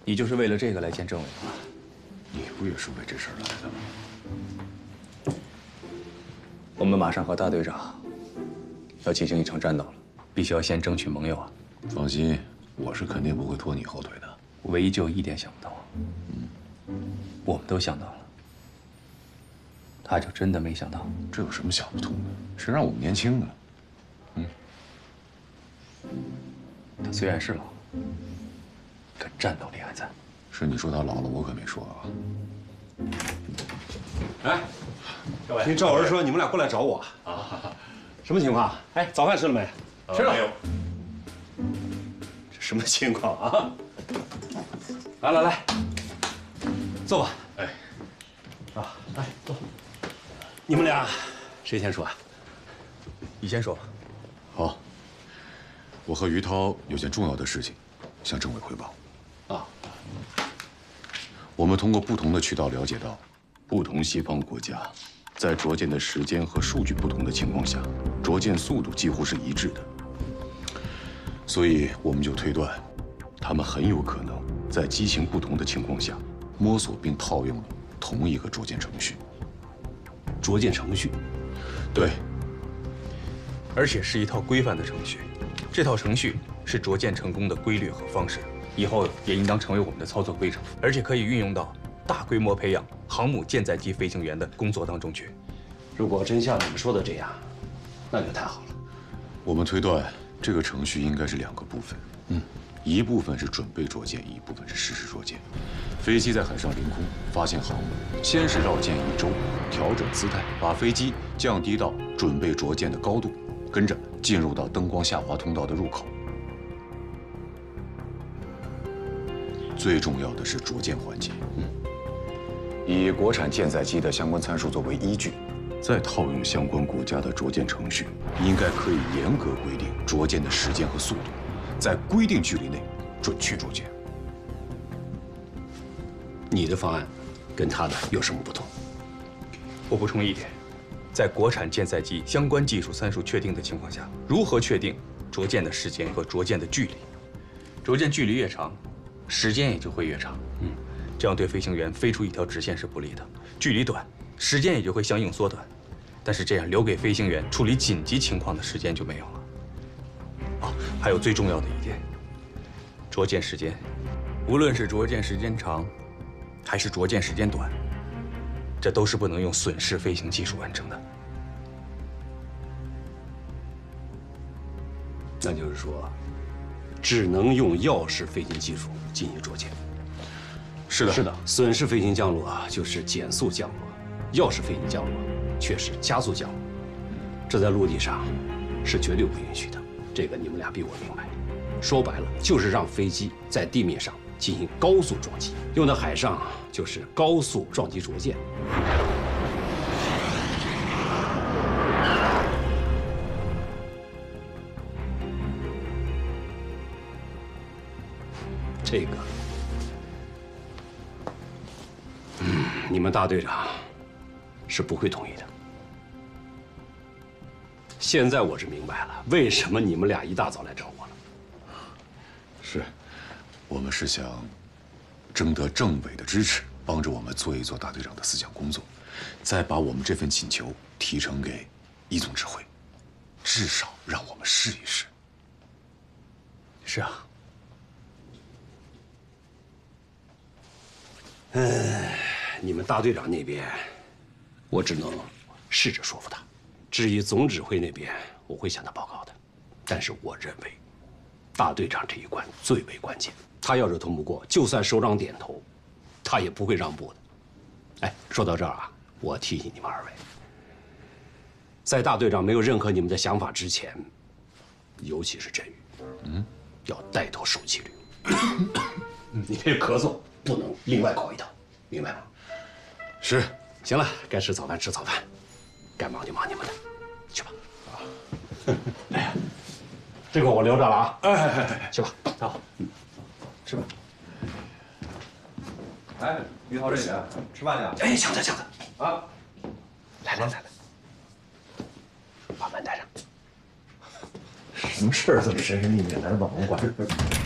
你就是为了这个来见政委吗？ 你不也是为这事儿来的吗？ 我们马上和大队长要进行一场战斗了，必须要先争取盟友啊！ 放心，我是肯定不会拖你后腿的。 我唯一就一点想不到，我们都想到了，他就真的没想到。 这有什么想不通的？谁让我们年轻呢？ 他虽然是老，可战斗力还在。 是你说他老了，我可没说啊。 哎，各位，听赵文说你们俩过来找我啊？什么情况？哎，早饭吃了没？吃了。没有。这什么情况啊？来，坐吧。哎，来坐。你们俩谁先说啊？ 你先说吧。 好，我和于涛有件重要的事情向政委汇报。 啊。 我们通过不同的渠道了解到，不同西方国家在着舰的时间和数据不同的情况下，着舰速度几乎是一致的。所以我们就推断，他们很有可能在机型不同的情况下，摸索并套用了同一个着舰程序。 着舰程序？ 对。 而且是一套规范的程序，这套程序是着舰成功的规律和方式，以后也应当成为我们的操作规程，而且可以运用到大规模培养航母舰载机飞行员的工作当中去。 如果真像你们说的这样，那就太好了。 我们推断这个程序应该是2个部分，一部分是准备着舰，一部分是实施着舰。飞机在海上凌空发现航母，先是绕舰1周，调整姿态，把飞机降低到准备着舰的高度，跟着进入到灯光下滑通道的入口。最重要的是着舰环节，以国产舰载机的相关参数作为依据，再套用相关国家的着舰程序，应该可以严格规定着舰的时间和速度，在规定距离内准确着舰。 你的方案跟他的有什么不同？ 我补充一点，在国产舰载机相关技术参数确定的情况下，如何确定着舰的时间和着舰的距离？着舰距离越长，时间也就会越长。这样对飞行员飞出一条直线是不利的。距离短，时间也就会相应缩短。但是这样留给飞行员处理紧急情况的时间就没有了。还有最重要的一点，着舰时间，无论是着舰时间长，还是着舰时间短，这都是不能用损式飞行技术完成的。 那就是说，只能用钥式飞行技术进行着舰。 是的， 是的，损式飞行降落就是减速降落，钥式飞行降落却是加速降落，这在陆地上是绝对不允许的。这个你们俩比我明白。说白了，就是让飞机在地面上进行高速撞击，用到海上就是高速撞击着舰。这个，你们大队长是不会同意的。现在我是明白了，为什么你们俩一大早来找我了。 是，我们是想征得政委的支持，帮着我们做一做大队长的思想工作，再把我们这份请求提呈给一总指挥，至少让我们试一试。 是啊。 你们大队长那边，我只能试着说服他。至于总指挥那边，我会向他报告的。但是我认为，大队长这一关最为关键。他要是通不过，就算首长点头，他也不会让步的。哎，说到这儿啊，我提醒你们2位，在大队长没有任何你们的想法之前，尤其是振宇，要带头守纪律。你这咳嗽不能另外搞一套，明白吗？ 是。 行了，该吃早饭吃早饭，该忙就忙你们的，去吧。哎呀，这个我留着了啊。哎，去吧，走，吃吧。 哎，于涛这里吃饭去？ 哎，抢着啊！ 来，把门带上。 什么事儿这么神神秘秘，来往我管？